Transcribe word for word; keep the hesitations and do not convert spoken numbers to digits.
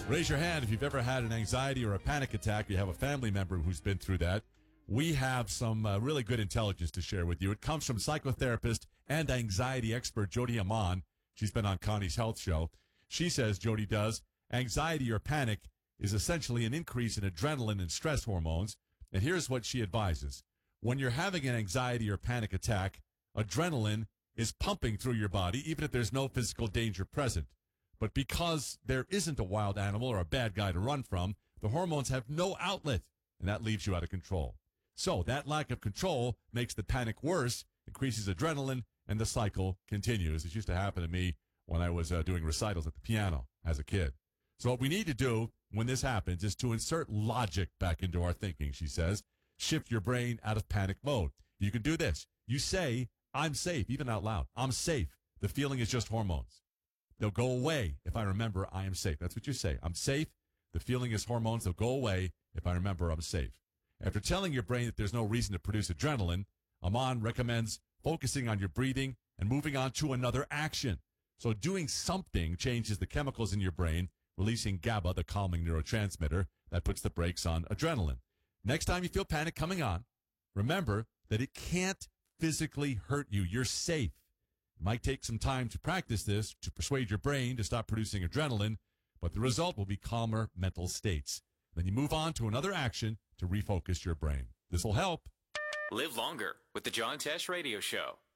Raise your hand if you've ever had an anxiety or a panic attack. You have a family member who's been through that. We have some uh, really good intelligence to share with you. It comes from psychotherapist and anxiety expert Jody Aman. She's been on Connie's Health Show. She says, Jody does, anxiety or panic is essentially an increase in adrenaline and stress hormones. And here's what she advises. When you're having an anxiety or panic attack, adrenaline is pumping through your body, even if there's no physical danger present. But because there isn't a wild animal or a bad guy to run from, the hormones have no outlet, and that leaves you out of control. So that lack of control makes the panic worse, increases adrenaline, and the cycle continues. This used to happen to me when I was uh, doing recitals at the piano as a kid. So what we need to do when this happens is to insert logic back into our thinking, she says. Shift your brain out of panic mode. You can do this. You say, I'm safe, even out loud. I'm safe. The feeling is just hormones. They'll go away if I remember I am safe. That's what you say. I'm safe. The feeling is hormones. They'll go away if I remember I'm safe. After telling your brain that there's no reason to produce adrenaline, Aman recommends focusing on your breathing and moving on to another action. So doing something changes the chemicals in your brain, releasing GABA, the calming neurotransmitter that puts the brakes on adrenaline. Next time you feel panic coming on, remember that it can't physically hurt you. You're safe. It might take some time to practice this to persuade your brain to stop producing adrenaline, but the result will be calmer mental states. Then you move on to another action to refocus your brain. This will help. Live longer with the John Tesh Radio Show.